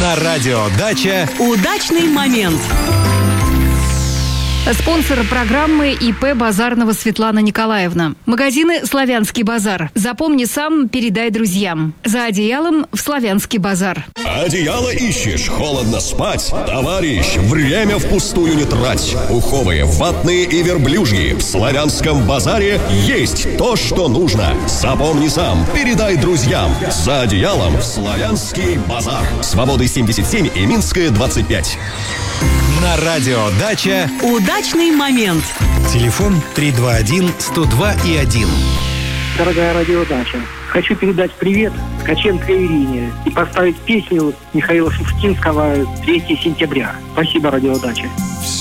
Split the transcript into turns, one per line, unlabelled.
На радио «Дача»
удачный момент.
Спонсор программы ИП Базарного Светлана Николаевна. Магазины «Славянский базар». Запомни сам, передай друзьям. За одеялом в «Славянский базар».
Одеяло ищешь, холодно спать? Товарищ, время впустую не трать. Пуховые, ватные и верблюжьи. В «Славянском базаре» есть то, что нужно. Запомни сам, передай друзьям. За одеялом в «Славянский базар». Свободы 77 и Минская 25.
На радио «Дача»
Удачный момент.
телефон 321-102-1.
Дорогая радиодача, хочу передать привет Ткаченко Ирине и поставить песню Михаила Шуфутинского «3 сентября». Спасибо, радиодача.